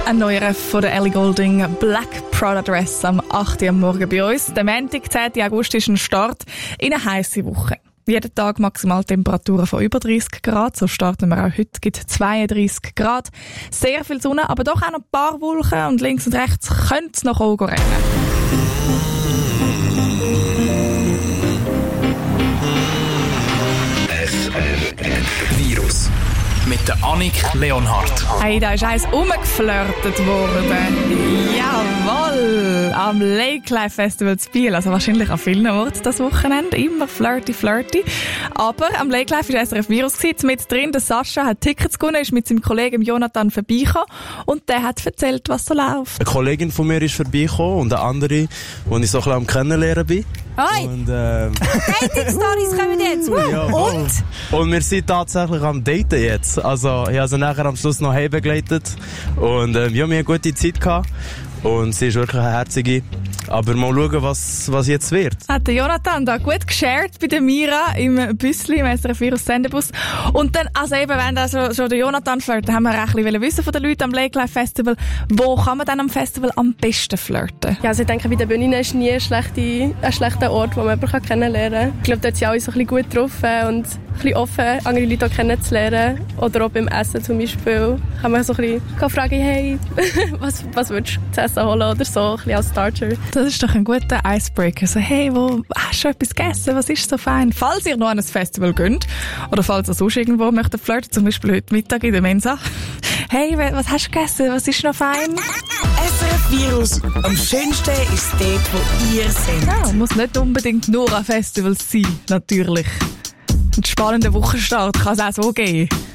Ein neuer Ref von der Ellie Goulding, Black Prada Dress am 8. Uhr am Morgen bei uns. Der Montag, 10. August, ist ein Start in eine heisse Woche. Jeden Tag Maximaltemperaturen von über 30 Grad. So starten wir auch heute. Es gibt 32 Grad. Sehr viel Sonne, aber doch auch noch ein paar Wolken. Und links und rechts könnte es noch auch regnen. Virus mit der Annik Leonhardt. Hey, da ist eins rumgeflirtet worden. Jawohl! Am Lake Life Festival zu Biel. Also wahrscheinlich an vielen Orten das Wochenende. Immer flirty. Aber am Lake Life war SRF Virus gewesen. Mit drin, der Sascha hat Tickets gewonnen, ist mit seinem Kollegen Jonathan vorbeigekommen. Und der hat erzählt, was so läuft. Eine Kollegin von mir ist vorbeigekommen und eine andere, die ich so ein bisschen am Kennenlernen bin. Hoi! Und, Dating-Stories kommen jetzt. ja, und wir sind tatsächlich am Daten jetzt. Also ich habe sie nachher am Schluss noch heimbegleitet. Und wir haben eine gute Zeit gehabt. Und sie ist wirklich eine herzige. Aber mal schauen, was jetzt wird. Hat der Jonathan da gut geshared bei der Mira im Büssli, im SRF Virus Sendebus. Und dann, also eben, wenn da schon der Jonathan flirtet, haben wir auch ein bisschen wissen von den Leuten am Lake Life Festival. Wo kann man dann am Festival am besten flirten? Ja, also ich denke, bei der Bühne ist nie ein schlechter Ort, wo man jemanden kennenlernen kann. Ich glaube, dort sind alle so ein bisschen gut drauf und ein bisschen offen, andere Leute auch kennenzulernen. Oder auch beim Essen zum Beispiel. Kann man so ein bisschen fragen, hey, was würdest du zu essen holen oder so, ein bisschen als Starter. Das ist doch ein guter Icebreaker. So, hey, wo hast du etwas gegessen? Was ist so fein? Falls ihr noch an ein Festival geht oder falls ihr sonst irgendwo möchtet flirten, zum Beispiel heute Mittag in der Mensa. Hey, was hast du gegessen? Was ist noch fein? SRF Virus. Am schönsten ist dort, wo ihr seid. Ja, muss nicht unbedingt nur an Festivals sein, natürlich. Ein spannender Wochenstart kann es auch so geben.